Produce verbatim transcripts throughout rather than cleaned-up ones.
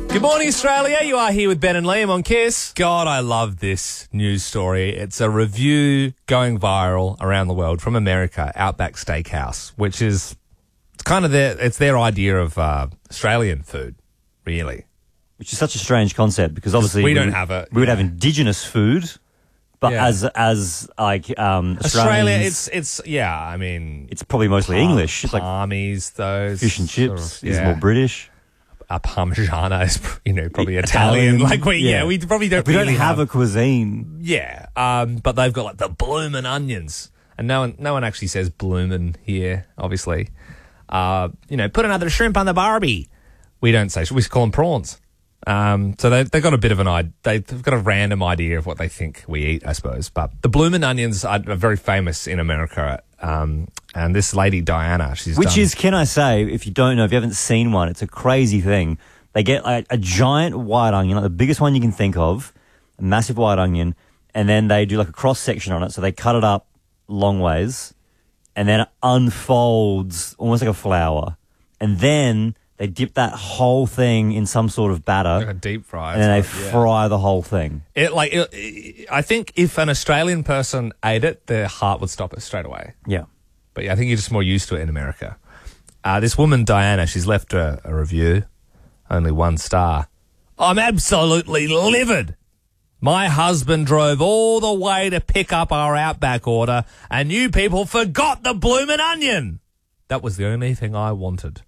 Good morning, Australia. You are here with Ben and Liam on Kiss. God, I love this news story. It's a review going viral around the world from America, Outback Steakhouse, which is it's kind of their, it's their idea of uh, Australian food, really. Which is such a strange concept because obviously we we don't would, have it. We would yeah. have indigenous food, but Yeah. as as like um, Australia, Australians, it's it's yeah. I mean, it's probably mostly palm- English. It's like palmies, those fish and sort chips of- is yeah. more British. A parmigiana is, you know, probably Italian, Italian. Like we, yeah. yeah. we probably don't. We really don't have, a cuisine. Yeah, um, but they've got like the bloomin' onions, and no one, no one actually says bloomin' here. Obviously, uh, you know, put another shrimp on the barbie. We don't say. We call them prawns. Um, so they they've got a bit of an idea. They've got a random idea of what they think we eat, I suppose. But the bloomin' onions are, are very famous in America. Um, and this lady Diana, she's Which done, is, can I say, if you don't know, if you haven't seen one, it's a crazy thing. They get like a giant white onion, like the biggest one you can think of, a massive white onion, and then they do like a cross section on it. So they cut it up long ways, and then it unfolds almost like a flower, and then they dip that whole thing in some sort of batter, like a deep fry, and then they yeah. fry the whole thing. It like it, it, I think if an Australian person ate it, their heart would stop it straight away. Yeah. But yeah, I think you're just more used to it in America. Uh, this woman, Diana, she's left a, a review, only one star. I'm absolutely livid. My husband drove all the way to pick up our Outback order, and you people forgot the bloomin' onion. That was the only thing I wanted.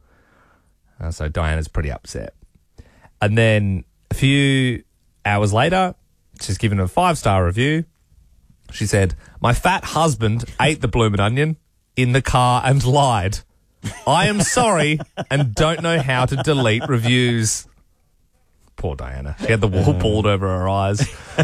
Uh, so Diana's pretty upset. And then a few hours later, she's given a five-star review. She said, my fat husband ate the bloomin' onion in the car and lied. I am sorry and don't know how to delete reviews. Poor Diana. She had the wool pulled over her eyes.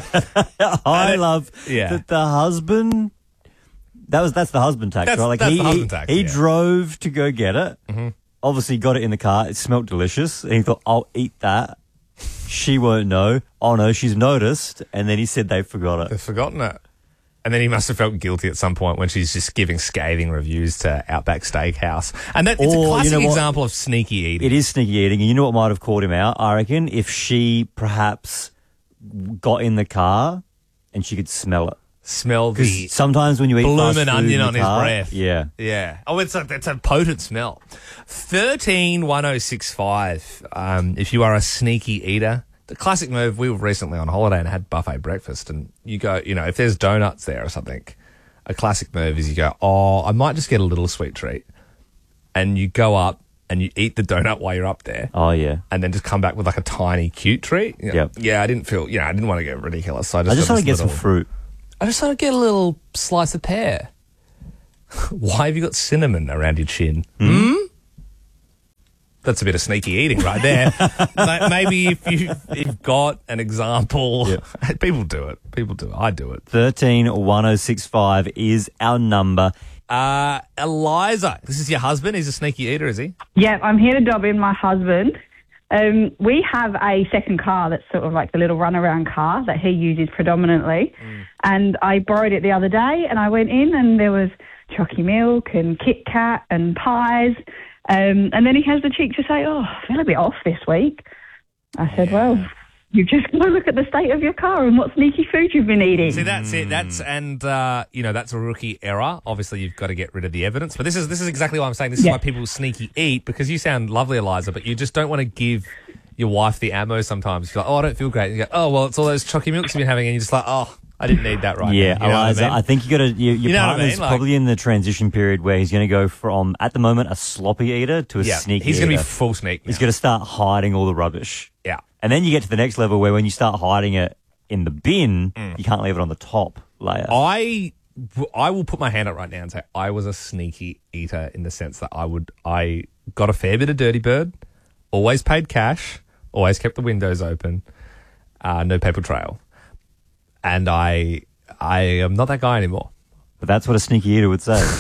I it- love yeah. that the husband. That was that's the husband tax, That's- right? Like that's he the husband he, tax, he yeah. drove to go get it. Mm-hmm. Obviously, got it in the car. It smelled delicious, and he thought, "I'll eat that." She won't know. Oh no, she's noticed, and then he said they forgot it. They've forgotten it. And then he must have felt guilty at some point when she's just giving scathing reviews to Outback Steakhouse. And that, it's Or, a you classic know what? example of sneaky eating. It is sneaky eating, and you know what might have caught him out? I reckon if she perhaps got in the car and she could smell it. Smell the Because sometimes when you eat fast bloomin' food onion in the on his car, breath. yeah. Yeah. Oh, it's a, it's a potent smell. thirteen one oh six five. Um, if you are a sneaky eater, the classic move, we were recently on holiday and had buffet breakfast, and you go, you know, if there's donuts there or something, a classic move is you go, oh, I might just get a little sweet treat. And you go up and you eat the donut while you're up there. Oh yeah. And then just come back with like a tiny cute treat. You know, Yep. Yeah, I didn't feel, you know, I didn't want to get ridiculous. So I just, I just got want to this get some little- fruit. I just thought I'd get a little slice of pear. Why have you got cinnamon around your chin? Hmm? That's a bit of sneaky eating right there. Ma- Maybe if you, you've got an example. Yep. People do it. People do it. I do it. Thirteen one oh six five is our number. Uh, Eliza, this is your husband. He's a sneaky eater, is he? Yeah, I'm here to dob in my husband. Um, we have a second car that's sort of like the little runaround car that he uses predominantly. Mm. And I borrowed it the other day and I went in and there was Chocky Milk and Kit Kat and pies. Um, and then he has the cheek to say, oh, I feel a bit off this week. I said, Yeah. well, you've just got to look at the state of your car and what sneaky food you've been eating. See, that's it. That's and uh, you know that's a rookie error. Obviously, you've got to get rid of the evidence. But this is this is exactly why I'm saying this is Yeah. why people sneaky eat, because you sound lovely, Eliza, but you just don't want to give your wife the ammo. Sometimes you're like, oh, I don't feel great. And you go, oh, well, it's all those Chocky Milks you've been having, and you're just like, oh, I didn't need that right Yeah, now. You know what Eliza, I mean? I think you got to. Your, your You know what I partner's mean? Like- probably in the transition period where he's going to go from, at the moment, a sloppy eater to a yeah, sneaky he's eater. going to be full sneak. He's now. going to start hiding all the rubbish. Yeah. And then you get to the next level where when you start hiding it in the bin, Mm. you can't leave it on the top layer. I, I will put my hand up right now and say I was a sneaky eater in the sense that I would I got a fair bit of Dirty Bird, always paid cash, always kept the windows open, uh, no paper trail, and I I am not that guy anymore. But that's what a sneaky eater would say.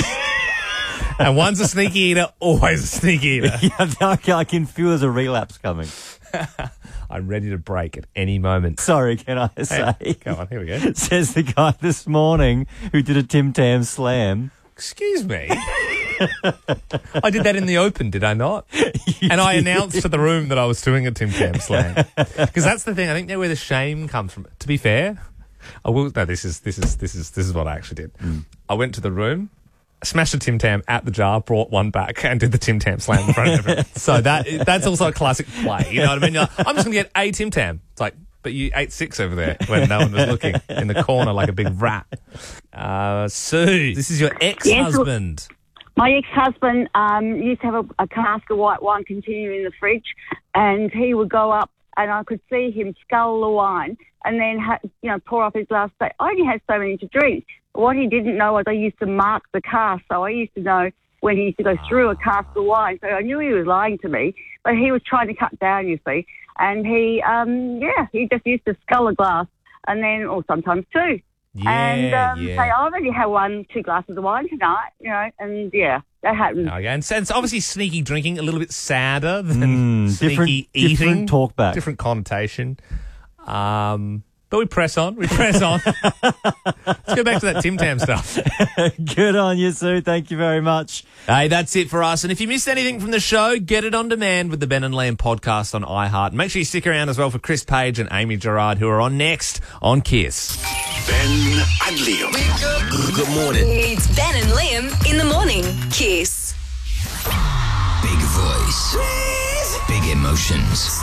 And once a sneaky eater, always a sneaky eater. Yeah, I can- I can feel there's a relapse coming. I'm ready to break at any moment. Sorry, can I say? Hey, come on, here we go. Says the guy this morning who did a Tim Tam slam. Excuse me. I did that in the open, did I not? And I announced to the room that I was doing a Tim Tam slam. Because that's the thing. I think that's where the shame comes from. To be fair, I will. No, this is this is this is this is what I actually did. Mm. I went to the room, smashed a Tim Tam at the jar, brought one back, and did the Tim Tam slam in front of everyone. So that that's also a classic play. You know what I mean? You're like, I'm just going to get a Tim Tam. It's like, but you ate six over there when no one was looking in the corner like a big rat. Uh, Sue, this is your ex-husband. Yes, my ex-husband um, used to have a, a cask of white wine continuing in the fridge, and he would go up, and I could see him scull the wine, and then ha- you know pour off his glass. But I only had so many to drink. What he didn't know was I used to mark the cask, so I used to know when he used to go through a cask of wine. So I knew he was lying to me, but he was trying to cut down, you see. And he, um, yeah, he just used to scull a glass, and then, or sometimes two. Yeah, and um, yeah. say, I already had one, two glasses of wine tonight, you know, and yeah, that happened. Okay, and so it's obviously sneaky drinking, a little bit sadder than Mm, sneaky different- eating. different talk back. Different connotation. Um, but we press on, we press on. Let's go back to that Tim Tam stuff. Good on you, Sue. Thank you very much. Hey, that's it for us. And if you missed anything from the show, get it on demand with the Ben and Liam podcast on iHeart. Make sure you stick around as well for Chris Page and Amy Gerard, who are on next on Kiss. Ben and Liam. Good morning. It's Ben and Liam in the morning. Kiss. Big voice. Big emotions.